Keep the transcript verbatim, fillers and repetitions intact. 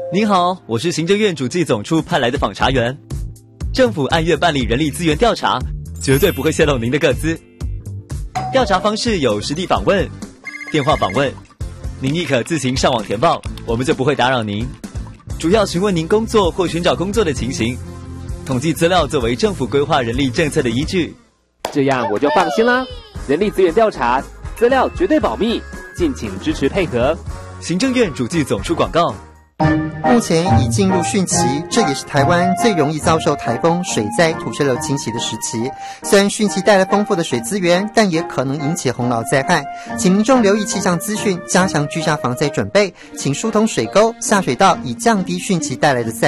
您好，我是行政院主计总处派来的访查员。政府按月办理人力资源调查，绝对不会泄露您的个资。调查方式有实地访问、电话访问，您亦可自行上网填报，我们就不会打扰您。主要询问您工作或寻找工作的情形，统计资料作为政府规划人力政策的依据。 这样我就放心啦。人力资源调查资料绝对保密，敬请支持配合。 行政院主计总处广告。 目前已进入汛期，这也是台湾最容易遭受台风、水灾、土石流侵袭的时期。虽然汛期带来丰富的水资源，但也可能引起洪涝灾害。请民众留意气象资讯，加强居家防灾准备，请疏通水沟、下水道，以降低汛期带来的灾害。